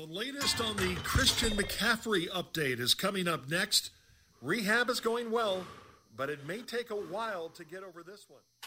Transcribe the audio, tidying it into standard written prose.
The latest on the Christian McCaffrey update is coming up next. Rehab is going well, but it may take a while to get over this one.